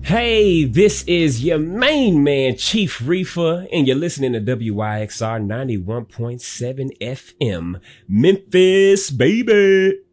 Hey, this is your main man, Chief Reefer, and you're listening to WYXR 91.7 FM, Memphis, baby.